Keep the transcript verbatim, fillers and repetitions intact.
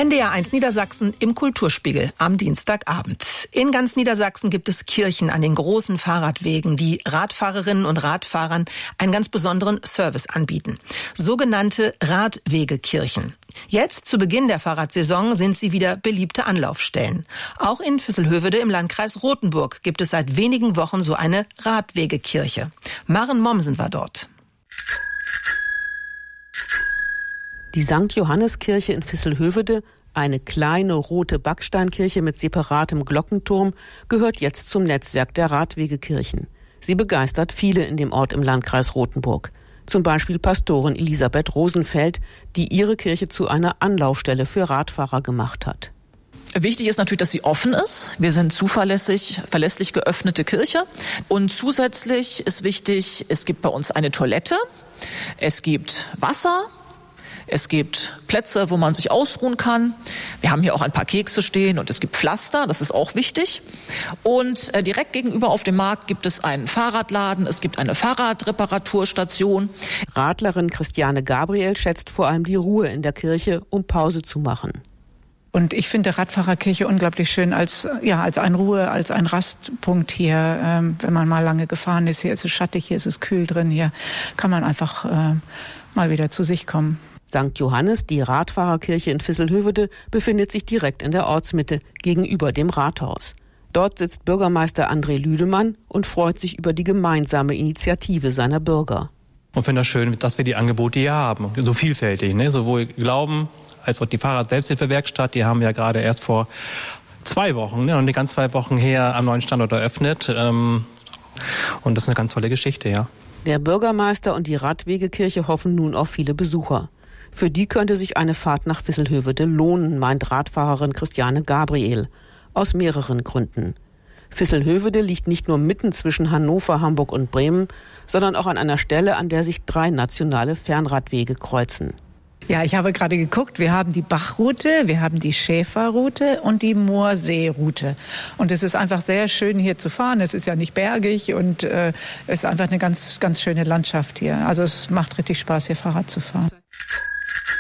N D R eins Niedersachsen im Kulturspiegel am Dienstagabend. In ganz Niedersachsen gibt es Kirchen an den großen Fahrradwegen, die Radfahrerinnen und Radfahrern einen ganz besonderen Service anbieten. Sogenannte Radwegekirchen. Jetzt, zu Beginn der Fahrradsaison, sind sie wieder beliebte Anlaufstellen. Auch in Visselhövede im Landkreis Rothenburg gibt es seit wenigen Wochen so eine Radwegekirche. Maren Mommsen war dort. Die Sankt Johannes-Kirche in Visselhövede, eine kleine rote Backsteinkirche mit separatem Glockenturm, gehört jetzt zum Netzwerk der Radwegekirchen. Sie begeistert viele in dem Ort im Landkreis Rothenburg. Zum Beispiel Pastorin Elisabeth Rosenfeld, die ihre Kirche zu einer Anlaufstelle für Radfahrer gemacht hat. Wichtig ist natürlich, dass sie offen ist. Wir sind zuverlässig, verlässlich geöffnete Kirche. Und zusätzlich ist wichtig, es gibt bei uns eine Toilette, es gibt Wasser, es gibt Plätze, wo man sich ausruhen kann. Wir haben hier auch ein paar Kekse stehen und es gibt Pflaster, das ist auch wichtig. Und äh, direkt gegenüber auf dem Markt gibt es einen Fahrradladen, es gibt eine Fahrradreparaturstation. Radlerin Christiane Gabriel schätzt vor allem die Ruhe in der Kirche, um Pause zu machen. Und ich finde Radfahrerkirche unglaublich schön als, ja, als ein Ruhe, als ein Rastpunkt hier. Ähm, wenn man mal lange gefahren ist, hier ist es schattig, hier ist es kühl drin, hier kann man einfach äh, mal wieder zu sich kommen. Sankt Johannes, die Radfahrerkirche in Visselhövede, befindet sich direkt in der Ortsmitte gegenüber dem Rathaus. Dort sitzt Bürgermeister André Lüdemann und freut sich über die gemeinsame Initiative seiner Bürger. Und finde das schön, dass wir die Angebote hier haben, so vielfältig, ne? Sowohl Glauben als auch die Fahrrad-Selbsthilfewerkstatt, die haben wir ja gerade erst vor zwei Wochen, ne, und die ganz zwei Wochen her am neuen Standort eröffnet. Ähm, und das ist eine ganz tolle Geschichte, ja. Der Bürgermeister und die Radwegekirche hoffen nun auf viele Besucher. Für die könnte sich eine Fahrt nach Visselhövede lohnen, meint Radfahrerin Christiane Gabriel. Aus mehreren Gründen. Visselhövede liegt nicht nur mitten zwischen Hannover, Hamburg und Bremen, sondern auch an einer Stelle, an der sich drei nationale Fernradwege kreuzen. Ja, ich habe gerade geguckt, wir haben die Bachroute, wir haben die Schäferroute und die Moorseeroute. Und es ist einfach sehr schön hier zu fahren. Es ist ja nicht bergig und äh, es ist einfach eine ganz, ganz schöne Landschaft hier. Also es macht richtig Spaß, hier Fahrrad zu fahren.